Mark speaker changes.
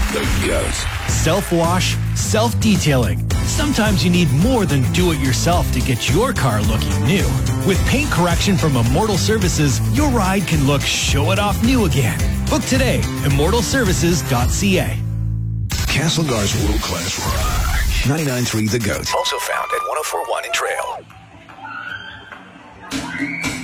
Speaker 1: The GOAT.
Speaker 2: Self-wash, self-detailing. Sometimes you need more than do-it-yourself to get your car looking new. With paint correction from Immortal Services, your ride can look show-it-off new again. Book today, immortalservices.ca.
Speaker 1: Castlegar's world-class rock. 99.3 The GOAT. Also found at 104.1 in Trail.